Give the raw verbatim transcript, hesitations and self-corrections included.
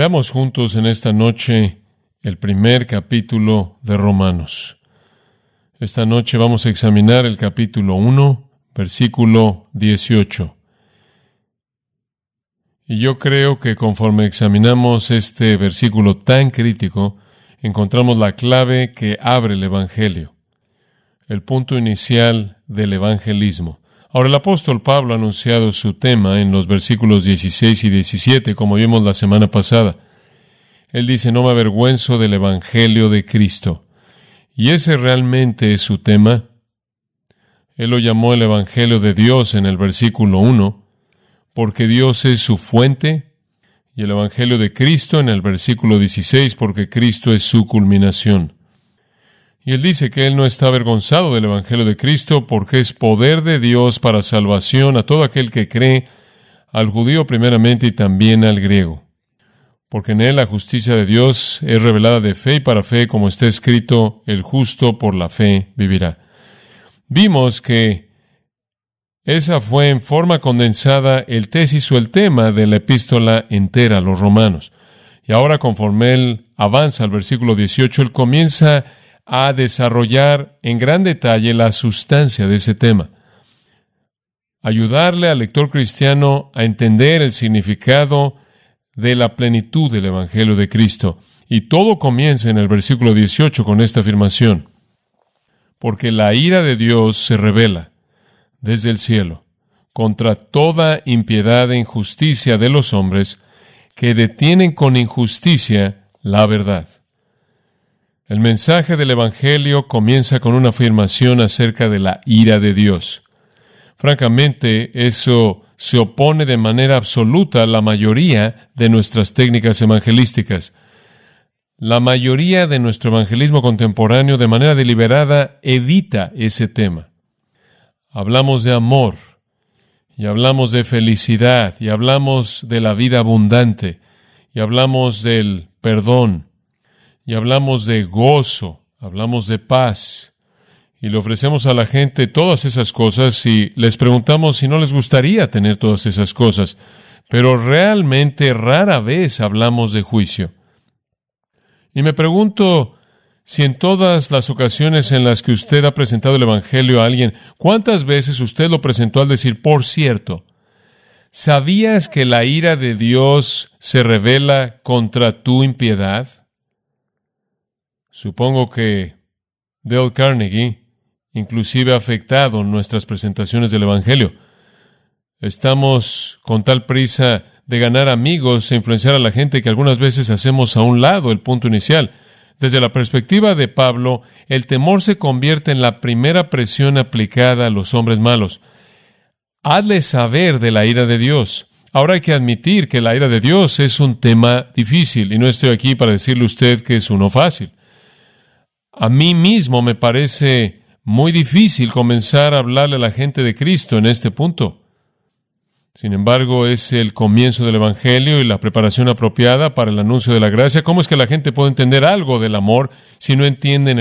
Veamos juntos en esta noche el primer capítulo de Romanos. Esta noche vamos a examinar el capítulo uno, versículo dieciocho. Y yo creo que conforme examinamos este versículo tan crítico, encontramos la clave que abre el Evangelio, el punto inicial del evangelismo. Ahora, el apóstol Pablo ha anunciado su tema en los versículos dieciséis y diecisiete, como vimos la semana pasada. Él dice, no me avergüenzo del Evangelio de Cristo. Y ese realmente es su tema. Él lo llamó el Evangelio de Dios en el versículo uno, porque Dios es su fuente, y el Evangelio de Cristo en el versículo dieciséis, porque Cristo es su culminación. Y él dice que él no está avergonzado del Evangelio de Cristo porque es poder de Dios para salvación a todo aquel que cree, al judío primeramente y también al griego. Porque en él la justicia de Dios es revelada de fe y para fe, como está escrito, el justo por la fe vivirá. Vimos que esa fue en forma condensada el tesis o el tema de la epístola entera a los romanos. Y ahora, conforme él avanza al versículo dieciocho, él comienza a desarrollar en gran detalle la sustancia de ese tema. Ayudarle al lector cristiano a entender el significado de la plenitud del Evangelio de Cristo. Y todo comienza en el versículo dieciocho con esta afirmación. Porque la ira de Dios se revela desde el cielo contra toda impiedad e injusticia de los hombres que detienen con injusticia la verdad. El mensaje del Evangelio comienza con una afirmación acerca de la ira de Dios. Francamente, eso se opone de manera absoluta a la mayoría de nuestras técnicas evangelísticas. La mayoría de nuestro evangelismo contemporáneo, de manera deliberada, evita ese tema. Hablamos de amor, y hablamos de felicidad, y hablamos de la vida abundante, y hablamos del perdón, y hablamos de gozo, hablamos de paz, y le ofrecemos a la gente todas esas cosas y les preguntamos si no les gustaría tener todas esas cosas, pero realmente rara vez hablamos de juicio. Y me pregunto si en todas las ocasiones en las que usted ha presentado el Evangelio a alguien, ¿cuántas veces usted lo presentó al decir, por cierto, ¿sabías que la ira de Dios se revela contra tu impiedad? Supongo que Dale Carnegie inclusive ha afectado nuestras presentaciones del Evangelio. Estamos con tal prisa de ganar amigos e influenciar a la gente que algunas veces hacemos a un lado el punto inicial. Desde la perspectiva de Pablo, el temor se convierte en la primera presión aplicada a los hombres malos. Hazle saber de la ira de Dios. Ahora hay que admitir que la ira de Dios es un tema difícil, y no estoy aquí para decirle a usted que es uno fácil. A mí mismo me parece muy difícil comenzar a hablarle a la gente de Cristo en este punto. Sin embargo, es el comienzo del Evangelio y la preparación apropiada para el anuncio de la gracia. ¿Cómo es que la gente puede entender algo del amor si no entienden